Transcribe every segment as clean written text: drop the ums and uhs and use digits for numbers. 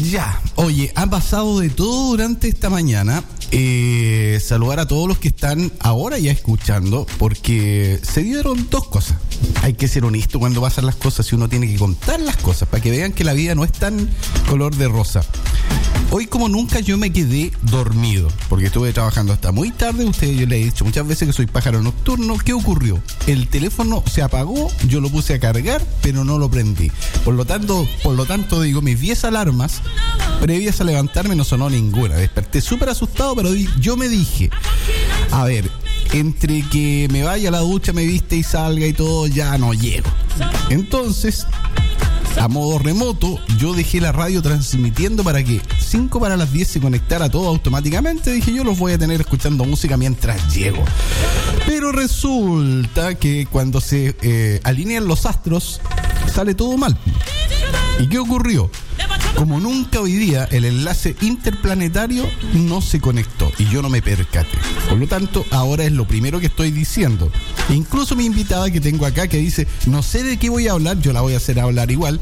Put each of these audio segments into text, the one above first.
Ya, oye, ha pasado de todo durante esta mañana. Saludar a todos los que están ahora ya escuchando, porque se dieron dos cosas. Hay que ser honesto cuando pasan las cosas y uno tiene que contar las cosas para que vean que la vida no es tan color de rosa. Hoy, como nunca, yo me quedé dormido porque estuve trabajando hasta muy tarde. Ustedes, yo les he dicho muchas veces que soy pájaro nocturno. ¿Qué ocurrió? El teléfono se apagó, yo lo puse a cargar, pero no lo prendí. Por lo tanto, digo, mis 10 alarmas previas a levantarme no sonó ninguna. Desperté súper asustado, pero yo me dije, a ver, entre que me vaya a la ducha, me viste y salga y todo, ya no llego. Entonces, a modo remoto, yo dejé la radio transmitiendo para que 5 para las 10 se conectara todo automáticamente. Dije, yo los voy a tener escuchando música mientras llego. Pero resulta que cuando se alinean los astros, sale todo mal. ¿Y qué ocurrió? Como nunca hoy día, el enlace interplanetario no se conectó y yo no me percaté. Por lo tanto, ahora es lo primero que estoy diciendo. Incluso mi invitada que tengo acá, que dice, no sé de qué voy a hablar, yo la voy a hacer hablar igual,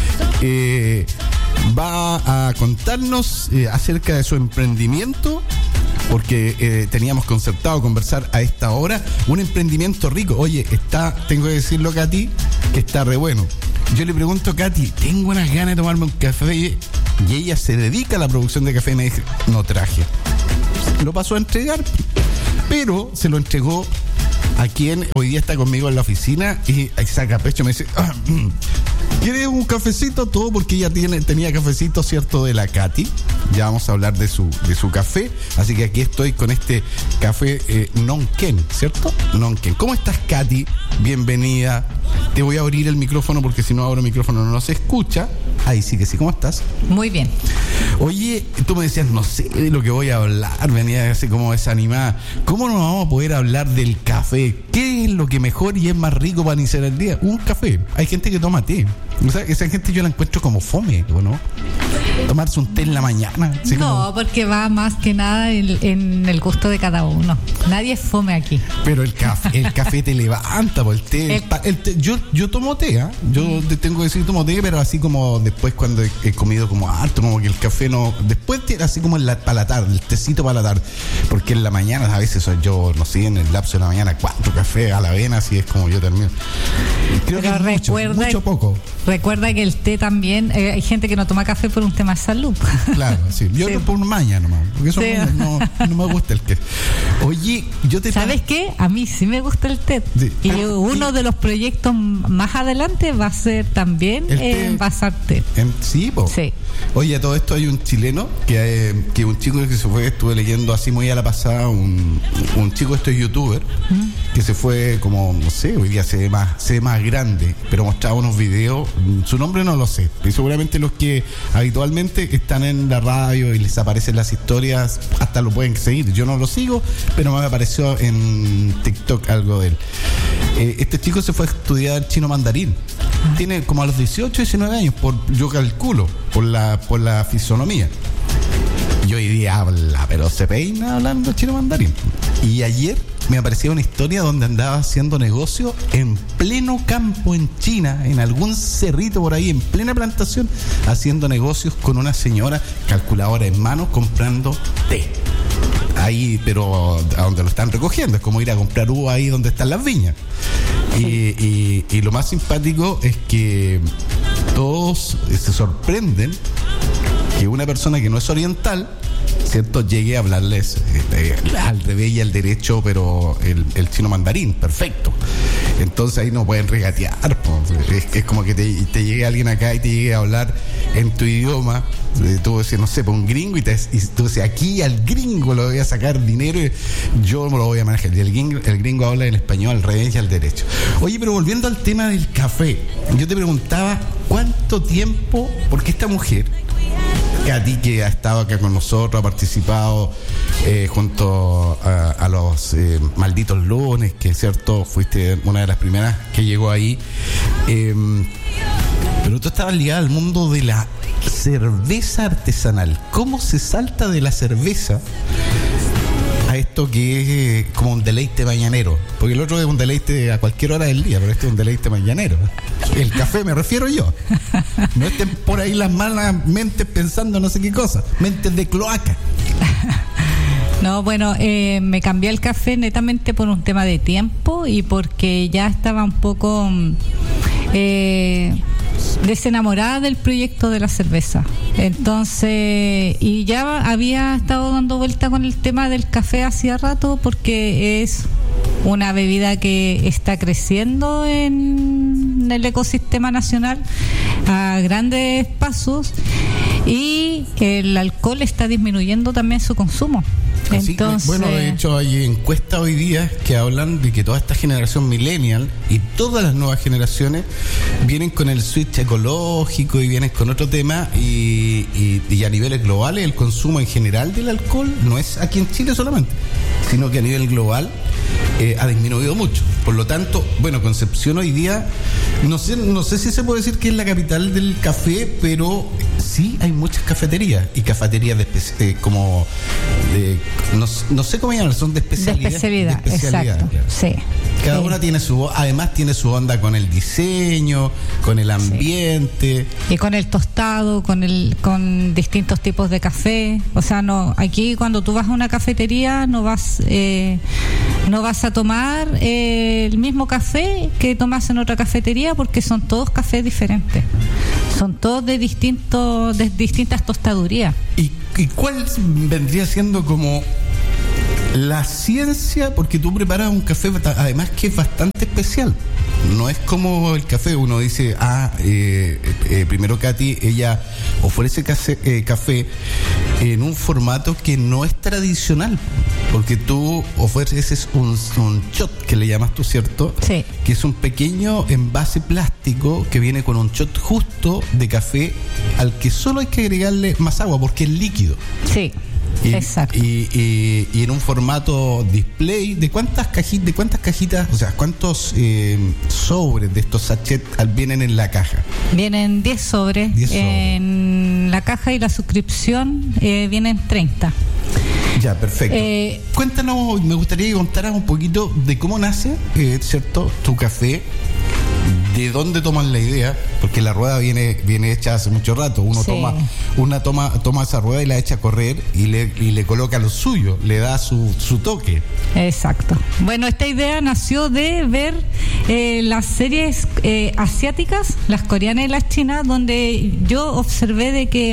va a contarnos acerca de su emprendimiento, porque teníamos concertado conversar a esta hora. Un emprendimiento rico. Oye, tengo que decirlo, Katy, que está re bueno. Yo le pregunto a Katy, tengo unas ganas de tomarme un café, y ella se dedica a la producción de café y me dice, no traje. Lo pasó a entregar, pero se lo entregó a quien hoy día está conmigo en la oficina y saca pecho y me dice, ¿quieres un cafecito? Todo porque ella tenía cafecito, ¿cierto? De la Katy. Ya vamos a hablar de su café. Así que aquí estoy con este café Nonken, ¿cierto? Nonken. ¿Cómo estás, Katy? Bienvenida. Te voy a abrir el micrófono porque si no abro el micrófono no se escucha. Ahí sí que sí. ¿Cómo estás? Muy bien. Oye, tú me decías, no sé de lo que voy a hablar. Venía así como desanimada. ¿Cómo no vamos a poder hablar del café? ¿Qué es lo que mejor y es más rico para iniciar el día? Un café. Hay gente que toma té. O sea, esa gente yo la encuentro como fome, ¿no? Tomarse un té en la mañana. No, porque va más que nada en el gusto de cada uno. Nadie es fome aquí. Pero el café te levanta, pues el té. Yo tomo té, ¿eh? Yo te tengo que decir, tomo té, pero así como después cuando he comido como harto, como que el café no. Después así como para la tarde, el tecito para la tarde. Porque en la mañana a veces yo, no sé, en el lapso de la mañana, 4 cafés a la avena, así es como yo termino. Creo pero que es mucho poco. Recuerda que el té también, hay gente que no toma café por un tema de salud. Claro, sí. Yo por maña nomás, porque eso no me gusta el té. Oye, ¿sabes qué? A mí sí me gusta el té. Sí. Y uno de los proyectos más adelante va a ser también envasar té. Sí, po. Sí. Oye, a todo esto hay un chileno que un chico que se fue, estuve leyendo así muy a la pasada, un chico, youtuber, que se fue como, no sé, hoy día se ve más grande, pero mostraba unos videos, su nombre no lo sé, y seguramente los que habitualmente están en la radio y les aparecen las historias, hasta lo pueden seguir. Yo no lo sigo, pero me apareció en TikTok algo de él. Este chico se fue a estudiar chino mandarín. Tiene como a los 18, 19 años, yo calculo, por la fisonomía. Y hoy día habla, pero se peina hablando chino mandarín. Y ayer me aparecía una historia donde andaba haciendo negocio en pleno campo en China, en algún cerrito por ahí, en plena plantación, haciendo negocios con una señora, calculadora en mano, comprando té. Ahí, pero a donde lo están recogiendo, es como ir a comprar uva ahí donde están las viñas. Y lo más simpático es que todos se sorprenden que una persona que no es oriental, ¿cierto?, llegue a hablarles al revés y al derecho, pero el chino mandarín, perfecto. Entonces ahí no pueden regatear, es como que te llegue alguien acá y te llegue a hablar en tu idioma. Tú decís, no sé, un gringo y tú dices, aquí al gringo lo voy a sacar dinero y yo me lo voy a manejar. Y el gringo habla en español al revés y al derecho. Oye, pero volviendo al tema del café, yo te preguntaba cuánto tiempo, porque esta mujer, Katy, que ha estado acá con nosotros, ha participado junto a los malditos lunes, que cierto, fuiste una de las primeras que llegó ahí, pero tú estabas ligada al mundo de la cerveza artesanal. ¿Cómo se salta de la cerveza a esto que es como un deleite mañanero, porque el otro es un deleite a cualquier hora del día, pero este es un deleite mañanero. El café me refiero yo. No estén por ahí las malas mentes pensando no sé qué cosa, mentes de cloaca. No, bueno, me cambié el café netamente por un tema de tiempo y porque ya estaba un poco desenamorada del proyecto de la cerveza. Entonces, y ya había estado dando vuelta con el tema del café hacía rato, porque es una bebida que está creciendo en el ecosistema nacional a grandes pasos, y el alcohol está disminuyendo también su consumo. Así, entonces, bueno, de hecho hay encuestas hoy día que hablan de que toda esta generación millennial y todas las nuevas generaciones vienen con el switch ecológico y vienen con otro tema, y a niveles globales el consumo en general del alcohol no es aquí en Chile solamente, sino que a nivel global ha disminuido mucho. Por lo tanto, bueno, Concepción hoy día, no sé si se puede decir que es la capital del café, pero sí hay muchas cafeterías, y cafeterías no sé cómo llaman, son de especialidad. De especialidad, exacto, claro. Sí. Cada una tiene además tiene su onda con el diseño, con el ambiente. Sí. Y con el tostado, con distintos tipos de café. O sea, no, aquí cuando tú vas a una cafetería no vas a tomar el mismo café que tomas en otra cafetería, porque son todos cafés diferentes. Son todos de distintas tostadurías. ¿Y cuál vendría siendo como la ciencia? Porque tú preparas un café, además que es bastante especial. No es como el café, uno dice, primero Katy, ella ofrece café en un formato que no es tradicional, porque tú ofreces un shot, que le llamas tú, ¿cierto? Sí. Que es un pequeño envase plástico que viene con un shot justo de café, al que solo hay que agregarle más agua porque es líquido. Sí. Exacto. Y en un formato display, ¿de cuántas cajitas, o sea, cuántos sobres de estos sachets vienen en la caja? Vienen 10 sobres. En la caja, y la suscripción vienen 30. Ya, perfecto. Cuéntanos, me gustaría que contaras un poquito de cómo nace, ¿cierto?, tu café. ¿De dónde toman la idea? Porque la rueda viene hecha hace mucho rato. Uno toma esa rueda y la echa a correr y le coloca lo suyo, le da su toque. Exacto. Bueno, esta idea nació de ver las series asiáticas, las coreanas y las chinas, donde yo observé de que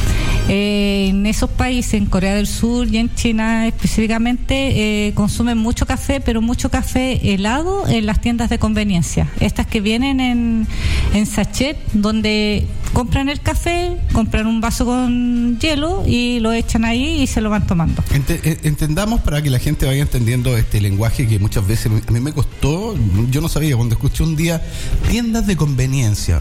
en esos países, en Corea del Sur y en China específicamente, consumen mucho café, pero mucho café helado en las tiendas de conveniencia. Estas que vienen en sachet, donde compran el café, compran un vaso con hielo y lo echan ahí y se lo van tomando. Entendamos, para que la gente vaya entendiendo este lenguaje que muchas veces a mí me costó. Yo no sabía, cuando escuché un día tiendas de conveniencia.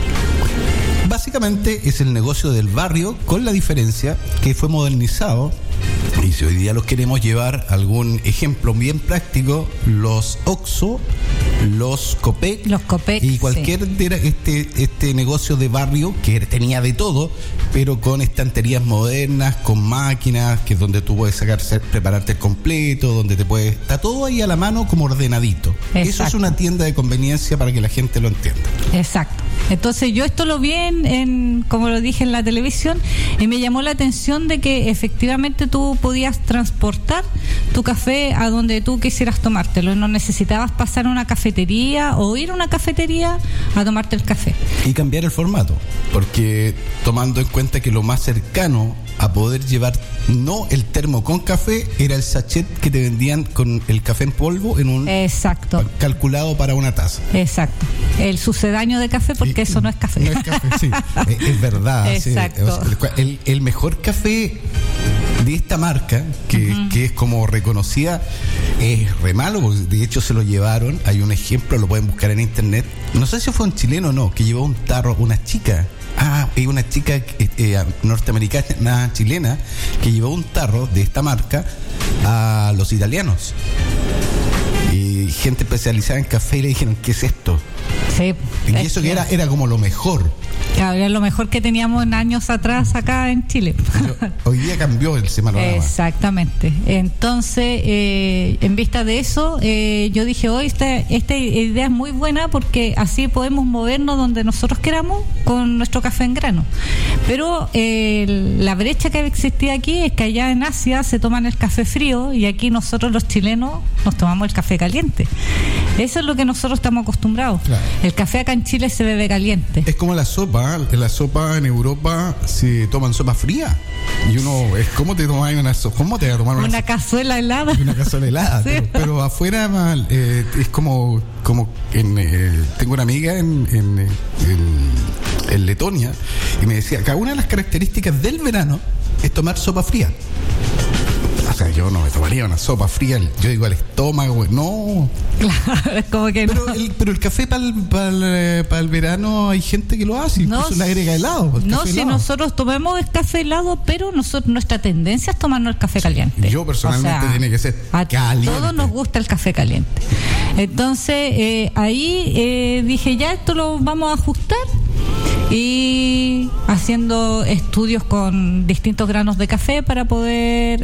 Básicamente es el negocio del barrio, con la diferencia que fue modernizado. Y si hoy día los queremos llevar a algún ejemplo bien práctico, los Oxxo, los Copec y cualquier este negocio de barrio que tenía de todo, pero con estanterías modernas, con máquinas, que es donde tú puedes prepararte el completo, donde está todo ahí a la mano como ordenadito. Exacto. Eso es una tienda de conveniencia, para que la gente lo entienda. Exacto. Entonces yo esto lo vi como lo dije, en la televisión, y me llamó la atención de que efectivamente tú podías transportar tu café a donde tú quisieras tomártelo. No necesitabas pasar a una cafetería o ir a una cafetería a tomarte el café. Y cambiar el formato, porque tomando en cuenta que lo más cercano a poder llevar no el termo con café era el sachet que te vendían con el café en polvo en un exacto calculado para una taza. Exacto. El sucedáneo de café, porque eso no es café. No es café, sí. Es verdad. Exacto. Sí. El mejor café de esta marca, que es como reconocida, es re malo, porque de hecho se lo llevaron. Hay un ejemplo, lo pueden buscar en internet. No sé si fue un chileno o no, que llevó un tarro, una chica norteamericana, chilena, que llevó un tarro de esta marca a los italianos. Y gente especializada en café le dijeron, ¿qué es esto? Sí. Y eso que era como lo mejor. Era lo mejor que teníamos en años atrás acá en Chile. Hoy día cambió el panorama. Exactamente. Entonces, en vista de eso, yo dije, hoy esta idea es muy buena porque así podemos movernos donde nosotros queramos con nuestro café en grano. Pero la brecha que existía aquí es que allá en Asia se toman el café frío y aquí nosotros los chilenos nos tomamos el café caliente. Eso es lo que nosotros estamos acostumbrados. Claro. El café acá en Chile se bebe caliente. Es como la sopa. En la sopa en Europa se toman sopa fría. Y uno, ¿cómo te tomas una sopa? ¿Cómo te vas a tomar una cazuela helada? Una cazuela helada. Sí. Pero afuera es como tengo una amiga en Letonia y me decía que una de las características del verano es tomar sopa fría. O sea, yo no me tomaría una sopa fría, yo digo al estómago, no. Claro, es como que pero no. Pero el café para el verano hay gente que lo hace, incluso le agrega helado. No, si nosotros tomemos el café helado, pero nuestra tendencia es tomarnos el café caliente. Yo personalmente tiene que ser caliente. A todos nos gusta el café caliente. Entonces, ahí dije, ya esto lo vamos a ajustar. Y haciendo estudios con distintos granos de café para poder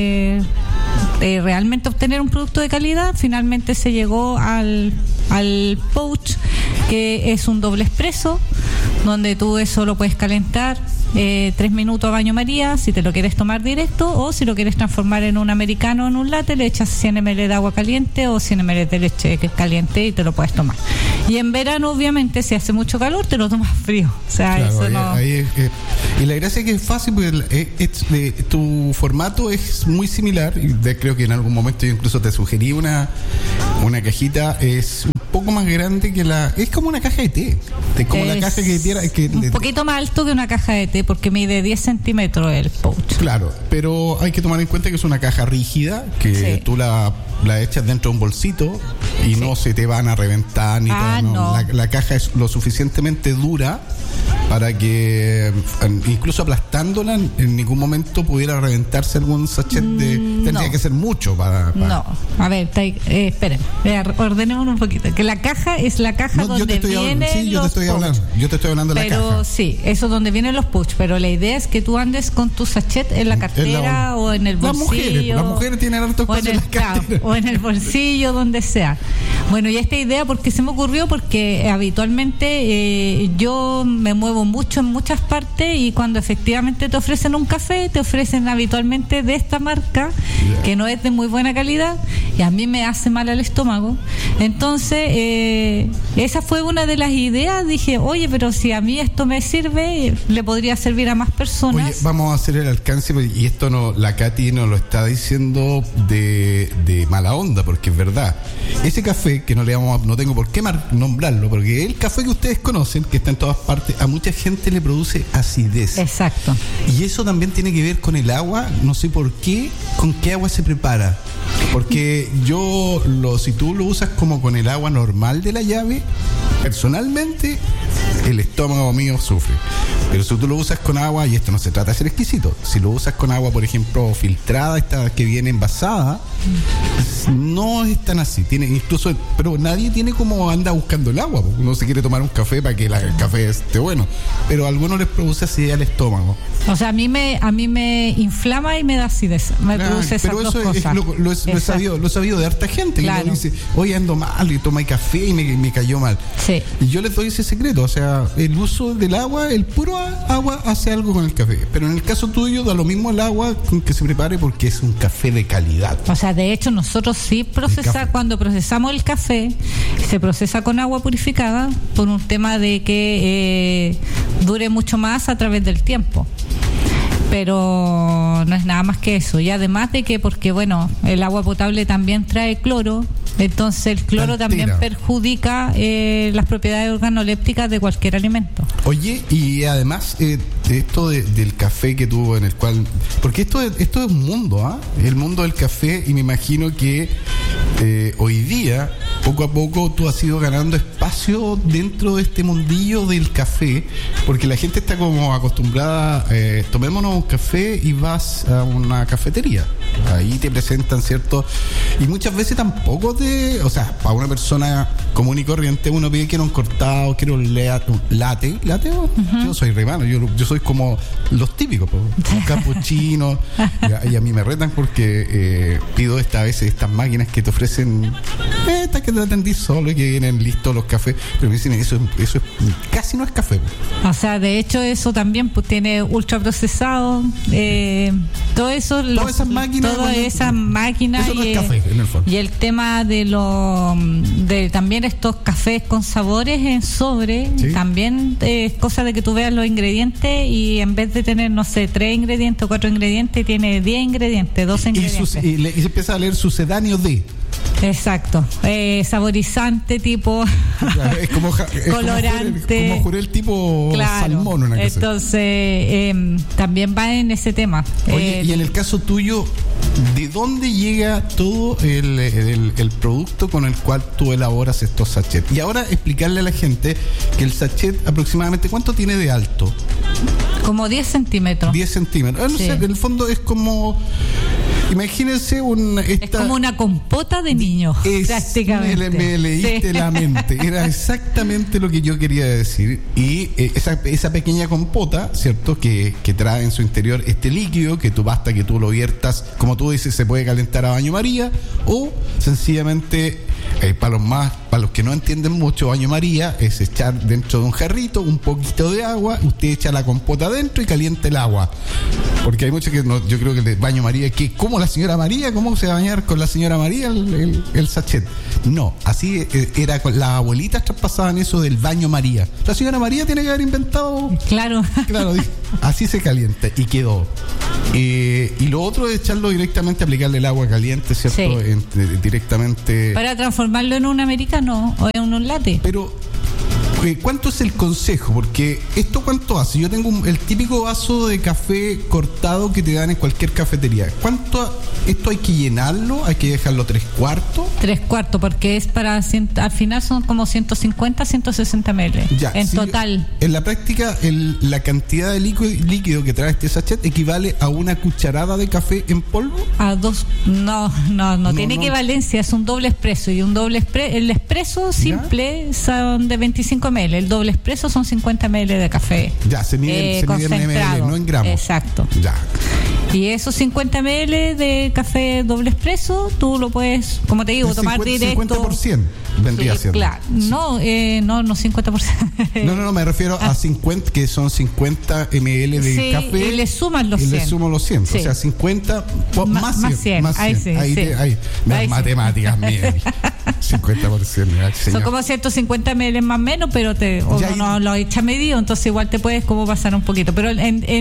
realmente obtener un producto de calidad, finalmente se llegó al pouch, que es un doble expreso, donde tú eso lo puedes calentar 3 minutos a baño María, si te lo quieres tomar directo, o si lo quieres transformar en un americano o en un latte, le echas 100 ml de agua caliente o 100 ml de leche caliente y te lo puedes tomar. Y en verano, obviamente, si hace mucho calor, te lo tomas frío. O sea, claro, eso no... y la gracia es que es fácil, porque tu formato es muy similar, y creo que en algún momento yo incluso te sugerí una cajita, es un poco más grande que es como una caja de té. Como la caja que diera... un poquito más alto que una caja de té, porque mide 10 centímetros el pouch. Claro, pero hay que tomar en cuenta que es una caja rígida, que tú la echas dentro de un bolsito y no se te van a reventar ni nada. No. La caja es lo suficientemente dura para que incluso aplastándola en ningún momento pudiera reventarse algún sachet tendría que ser mucho para... No, a ver, esperen, ordenemos un poquito, que la caja es la caja donde vienen los pouch. Yo te estoy hablando de la caja. Pero sí, eso donde vienen los pouch, pero la idea es que tú andes con tu sachet en la cartera o en el bolsillo. Las mujeres tienen harto espacio en la cartera. O en el bolsillo, donde sea. Bueno, y esta idea, porque se me ocurrió, porque habitualmente yo me muevo mucho en muchas partes y cuando efectivamente te ofrecen un café, te ofrecen habitualmente de esta marca, que no es de muy buena calidad y a mí me hace mal al estómago. Entonces, esa fue una de las ideas. Dije, oye, pero si a mí esto me sirve, le podría servir a más personas. Oye, vamos a hacer el alcance, y esto la Katy nos lo está diciendo de mala onda, porque es verdad. Ese café, que no tengo por qué nombrarlo, porque el café que ustedes conocen, que está en todas partes, a mucha gente le produce acidez. Exacto. Y eso también tiene que ver con el agua, no sé por qué, con qué agua se prepara. Porque si tú lo usas como con el agua normal de la llave, personalmente el estómago mío sufre. Pero si tú lo usas con agua, y esto no se trata de ser exquisito, si lo usas con agua, por ejemplo, filtrada, esta que viene envasada, no es tan así. Pero nadie tiene como anda buscando el agua. Uno se quiere tomar un café para que el café esté bueno, pero a algunos les produce acidez al estómago. O sea, a mí me inflama y me da acidez. Me produce esas dos cosas. Lo he sabido de harta gente, claro, que dice, oye, ando mal y tomé café y me cayó mal. Sí. Y yo les doy ese secreto. O sea, el uso del agua, el puro agua hace algo con el café. Pero en el caso tuyo da lo mismo el agua con que se prepare, porque es un café de calidad. O sea, de hecho nosotros sí cuando procesamos el café, se procesa con agua purificada por un tema de que dure mucho más a través del tiempo. Pero no es nada más que eso. Y además de que, porque bueno, el agua potable también trae cloro, entonces el cloro también perjudica las propiedades organolépticas de cualquier alimento. Oye, y además esto del café que tuvo, en el cual, porque esto es un mundo, el mundo del café, y me imagino que hoy día, poco a poco, tú has ido ganando espacio dentro de este mundillo del café, porque la gente está como acostumbrada, tomémonos un café y vas a una cafetería, ahí te presentan, ¿cierto? Y muchas veces tampoco o sea, para una persona común y corriente, uno pide quiero un cortado, quiero un latte. Yo soy remano, yo soy como los típicos, un cappuccino. Y a mí me retan porque pido esta vez estas máquinas que te ofrecen, estas que te atendí solo y que vienen listos los cafés, pero me dicen eso es, casi no es café. O sea, de hecho eso también pues tiene ultraprocesado, todo eso, todas esas máquinas, eso no es café, en el fondo. Y el tema de también estos cafés con sabores en sobre, ¿sí? También es cosa de que tú veas los ingredientes y en vez de tener, no sé, 3 ingredientes o 4 ingredientes, tiene 10 ingredientes, 12 ingredientes. Y se empieza a leer sucedáneo de. Exacto, saborizante tipo es como colorante, como jurel tipo, claro, salmón, una cosa. Entonces también va en ese tema. Oye, y en el caso tuyo, ¿de dónde llega todo el producto con el cual tú elaboras estos sachets? Y ahora explicarle a la gente que el sachet aproximadamente, ¿cuánto tiene de alto? Como 10 centímetros. 10 centímetros. No sé, en el fondo es como... Imagínense es como una compota de niño, prácticamente. Me leíste la mente. Era exactamente lo que yo quería decir. Y esa pequeña compota, ¿cierto? Que trae en su interior este líquido, que basta que tú lo viertas, como tú dices, se puede calentar a baño María, o sencillamente, para los que no entienden mucho, baño María es echar dentro de un jarrito un poquito de agua, usted echa la compota adentro y calienta el agua. Porque hay muchos que yo creo que el de baño María, que ¿cómo la señora María? ¿Cómo se va a bañar con la señora María el sachet? No, así era, con las abuelitas traspasaban eso del baño María. La señora María tiene que haber inventado. Claro, así se calienta y quedó. Y lo otro es echarlo directamente, aplicarle el agua caliente, ¿cierto? Sí. Directamente. Para transformarlo en un americano o en un latte. Pero ¿cuánto es el consejo? Porque ¿esto cuánto hace? Yo tengo el típico vaso de café cortado que te dan en cualquier cafetería. ¿Esto hay que llenarlo? ¿Hay que dejarlo 3/4? 3/4, porque es al final son como 150, 160 ml. Ya, en total. En la práctica, la cantidad de líquido que trae este sachet equivale a una cucharada de café en polvo. A 2. No tiene equivalencia. Es un doble expreso. Y el expreso simple son de 25 ml. El doble expreso son 50 ml de café. Ya, se mide en ml, no en gramos. Exacto. Ya. Y esos 50 ml de café doble expreso, tú lo puedes, como te digo, tomar directo. 50% vendría siendo. Claro. No 50%. No, me refiero a 50, que son 50 ml de café. Y le suman los 100. Y le sumo los 100. Sí. O sea, 50 más 100. Ahí sí. Ahí las matemáticas mías. 50%. Son como 150 ml más o menos, pero no lo echa medido, entonces igual te puedes como pasar un poquito. Pero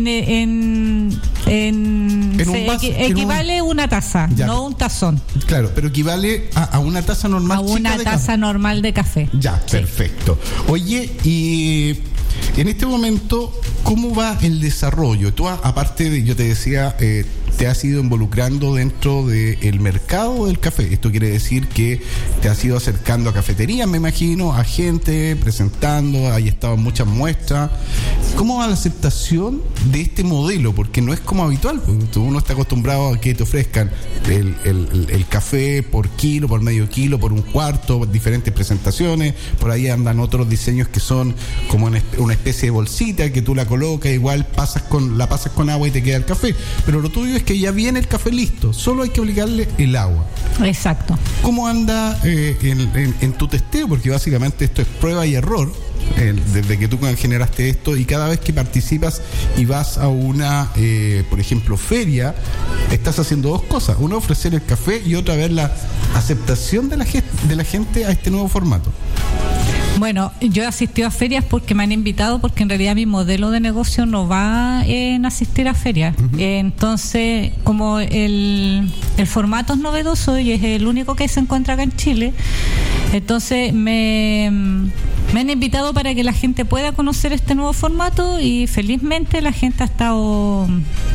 equivale una taza, no un tazón. Claro, pero equivale a una taza normal. A una taza normal de café. Ya, perfecto. Oye, y en este momento, ¿cómo va el desarrollo? Tú, aparte de, yo te decía, te has ido involucrando dentro del mercado del café. Esto quiere decir que te has ido acercando a cafeterías, me imagino, a gente, presentando, hay estado en muchas muestras. ¿Cómo va la aceptación de este modelo? Porque no es como habitual. Uno está acostumbrado a que te ofrezcan el café por kilo, por medio kilo, por un cuarto, diferentes presentaciones. Por ahí andan otros diseños que son como una especie de bolsita que tú la colocas, igual la pasas con agua y te queda el café. Pero lo tuyo es que ya viene el café listo, solo hay que aplicarle el agua. Exacto. ¿Cómo anda en tu testeo? Porque básicamente esto es prueba y error. Desde que tú generaste esto, y cada vez que participas y vas a una, por ejemplo, feria, estás haciendo dos cosas: una, ofrecer el café, y otra, ver la aceptación de la gente a este nuevo formato. Bueno, yo he asistido a ferias porque me han invitado, porque en realidad mi modelo de negocio no va en asistir a ferias. Uh-huh. Entonces, como el formato es novedoso y es el único que se encuentra acá en Chile, entonces me han invitado para que la gente pueda conocer este nuevo formato, y felizmente la gente ha estado...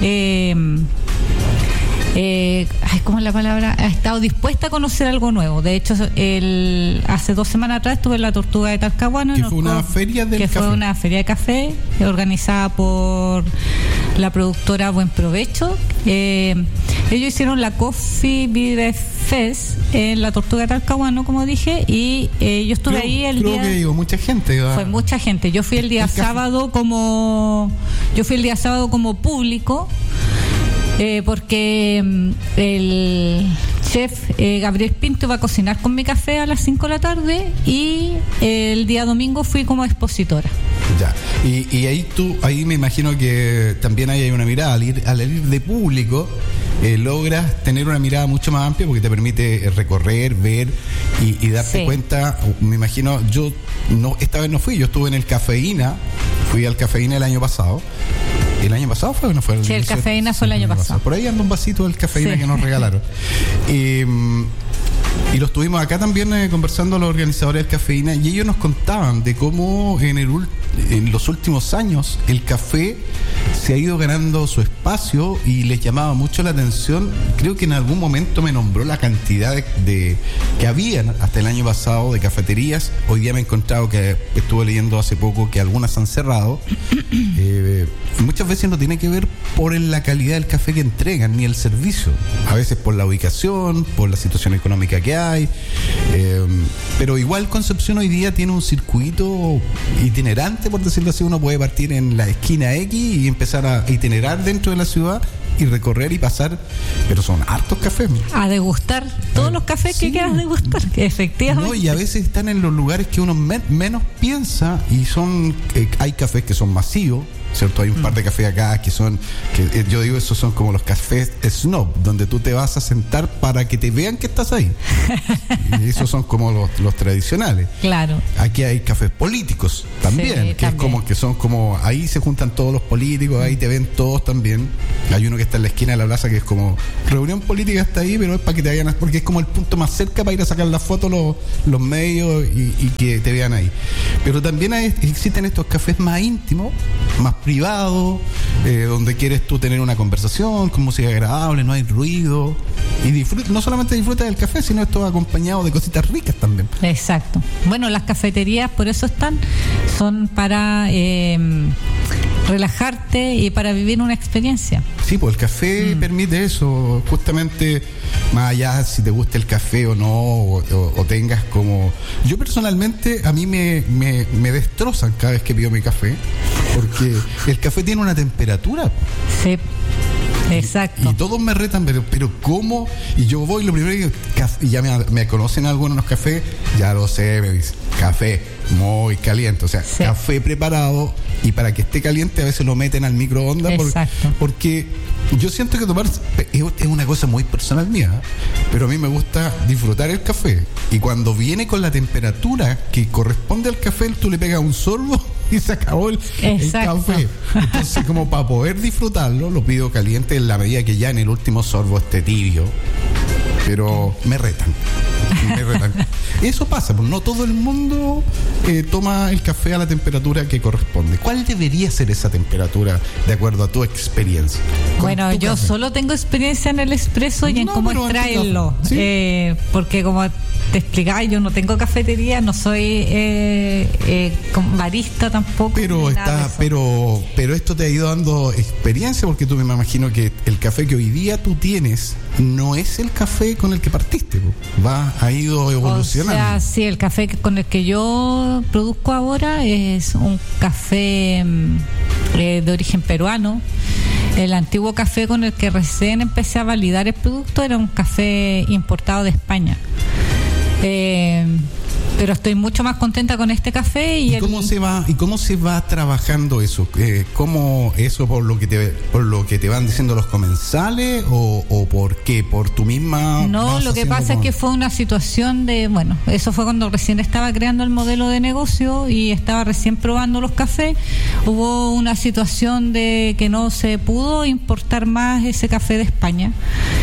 ¿cómo es la palabra? Ha estado dispuesta a conocer algo nuevo. De hecho, hace 2 semanas atrás estuve en la Tortuga de Talcahuano, que fue una feria del café. Fue una feria de café organizada por la productora Buen Provecho, y Ellos hicieron la Coffee Beer Fest en la Tortuga de Talcahuano, como dije, y yo estuve ahí el día. Creo que digo, mucha gente. Fue mucha gente. Yo fui el día sábado como público. Porque el chef Gabriel Pinto va a cocinar con mi café a las 5 de la tarde y el día domingo fui como expositora. Ya, y ahí me imagino que también hay una mirada, al ir de público, logras tener una mirada mucho más amplia porque te permite recorrer, ver y darte cuenta. Me imagino, esta vez no fui, yo estuve en el Cafeína, fui al Cafeína el año pasado. ¿El año pasado fue o no fue? Sí, el Cafeína fue el año pasado. Por ahí anda un vasito del Cafeína que nos regalaron. Y lo estuvimos acá también conversando los organizadores del Cafeína y ellos nos contaban de cómo en los últimos años el café se ha ido ganando su espacio y les llamaba mucho la atención. Creo que en algún momento me nombró la cantidad de que habían hasta el año pasado de cafeterías. Hoy día me he encontrado que estuve leyendo hace poco que algunas han cerrado. Muchas veces no tiene que ver por la calidad del café que entregan ni el servicio, a veces por la ubicación, por la situación económica que hay, pero igual Concepción hoy día tiene un circuito itinerante, por decirlo así. Uno puede partir en la esquina X y empezar a itinerar dentro de la ciudad y recorrer y pasar, pero son hartos cafés. A degustar todos los cafés que quieras degustar, que efectivamente. No, y a veces están en los lugares que uno menos piensa y hay cafés que son masivos, ¿cierto? Hay un par de cafés acá que yo digo, esos son como los cafés snob, donde tú te vas a sentar para que te vean que estás ahí. Y esos son como los tradicionales. Claro. Aquí hay cafés políticos también, que también. Son como, ahí se juntan todos los políticos, ahí te ven todos también. Hay uno que está en la esquina de la plaza que es como reunión política, está ahí, pero es para que te vayan, porque es como el punto más cerca para ir a sacar la foto los medios y que te vean ahí. Pero también existen estos cafés más íntimos, más privados, donde quieres tú tener una conversación con música agradable, no hay ruido y no solamente disfrutas del café, sino esto acompañado de cositas ricas también. Exacto. Bueno, las cafeterías por eso son para relajarte y para vivir una experiencia. Sí, pues el café permite eso, justamente, más allá si te gusta el café o no, o tengas como... Yo personalmente, a mí me destrozan cada vez que pido mi café, porque el café tiene una temperatura. Sí. Exacto. Y todos me retan, pero ¿cómo? Y yo voy, lo primero que ya me conocen algunos en los cafés, ya lo sé, me dicen, café muy caliente, o sea, café preparado, y para que esté caliente a veces lo meten al microondas porque yo siento que tomar es una cosa muy personal mía, pero a mí me gusta disfrutar el café, y cuando viene con la temperatura que corresponde al café, tú le pegas un sorbo y se acabó el café. Entonces, como para poder disfrutarlo, lo pido caliente en la medida que ya en el último sorbo esté tibio. Pero me retan. Eso pasa, pues no todo el mundo toma el café a la temperatura que corresponde. ¿Cuál debería ser esa temperatura de acuerdo a tu experiencia? Bueno, yo solo tengo experiencia en el expreso y en cómo extraerlo. ¿Sí? Porque como te explicaba, yo no tengo cafetería, no soy barista tampoco. Pero esto te ha ido dando experiencia, porque tú me imagino que el café que hoy día tú tienes no es el café con el que partiste, ha ido evolucionando. O sea, sí, el café con el que yo produzco ahora es un café de origen peruano. El antiguo café con el que recién empecé a validar el producto era un café importado de España. Pero estoy mucho más contenta con este café. ¿Y cómo se va trabajando eso? ¿Cómo eso por lo que te van diciendo los comensales o por qué? ¿Por tu misma? No, lo que pasa es que fue una situación eso fue cuando recién estaba creando el modelo de negocio y estaba recién probando los cafés. Hubo una situación de que no se pudo importar más ese café de España,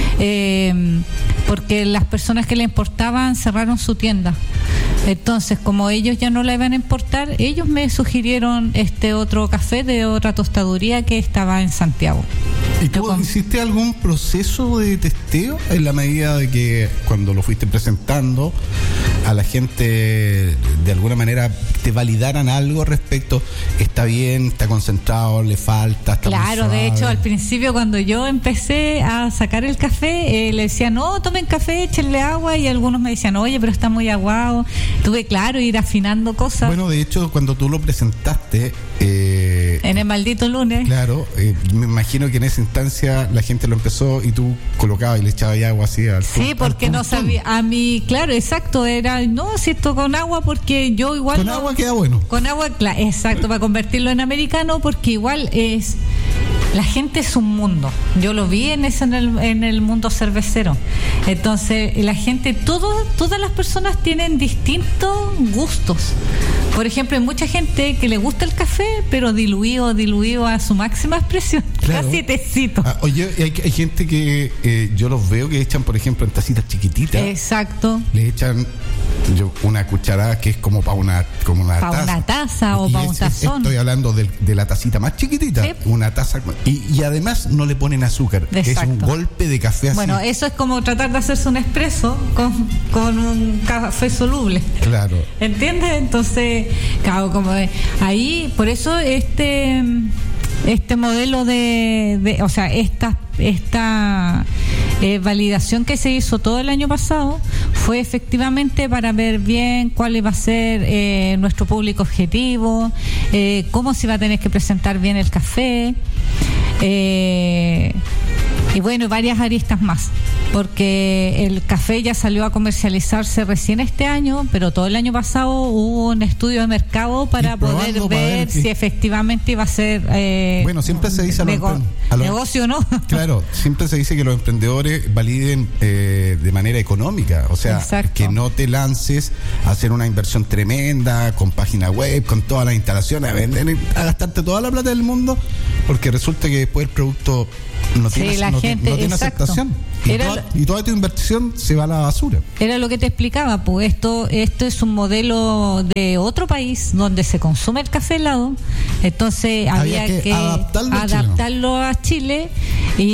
porque las personas que le importaban cerraron su tienda. Entonces, como ellos ya no la iban a importar, ellos me sugirieron este otro café de otra tostaduría que estaba en Santiago. ¿Y tú hiciste algún proceso de testeo en la medida de que cuando lo fuiste presentando a la gente de alguna manera te validaran algo respecto, está bien, está concentrado, le falta, está muy Claro, suave? de hecho al principio cuando yo empecé a sacar el café, le decían, no, tomen café, échenle agua, y algunos me decían, oye, pero está muy aguado. Tuve, claro, ir afinando cosas. Bueno, de hecho, cuando tú lo presentaste... en el maldito lunes. Claro, me imagino que en esa instancia la gente lo empezó y tú colocabas y le echabas agua así al Sí, porque no sabía, a mí, claro, exacto, era, no, si esto con agua, porque yo igual... Con agua queda bueno. Con agua, exacto, para convertirlo en americano, porque igual es... La gente es un mundo. Yo lo vi en el mundo cervecero. Entonces, la gente, todas las personas tienen distintos gustos. Por ejemplo, hay mucha gente que le gusta el café, pero diluido a su máxima expresión. Claro. Casi tecito. Oye, hay gente que yo los veo que echan, por ejemplo, en tacitas chiquititas. Exacto. Le echan una cucharada que es como para una taza. Una taza o para un tazón. Estoy hablando de la tacita más chiquitita. Sí. Una taza. Y además no le ponen azúcar. Exacto. Es un golpe de café así. Bueno, eso es como tratar de hacerse un espresso con un café soluble. Claro. ¿Entiendes? Entonces, claro, como ahí, por eso este modelo o sea, esta validación que se hizo todo el año pasado fue efectivamente para ver bien cuál iba a ser nuestro público objetivo, cómo se iba a tener que presentar bien el café, y bueno, varias aristas más, porque el café ya salió a comercializarse recién este año, pero todo el año pasado hubo un estudio de mercado para poder ver si efectivamente iba a ser bueno, siempre se dice negocio o no. Claro, siempre se dice que los emprendedores validen de manera económica, o sea, exacto, que no te lances a hacer una inversión tremenda con página web, con todas las instalaciones, a gastarte toda la plata del mundo, porque resulta que después el producto no tiene, no tiene aceptación y toda tu inversión se va a la basura. Era lo que te explicaba, pues esto es un modelo de otro país donde se consume el café helado, entonces había que adaptarlo a Chile. Y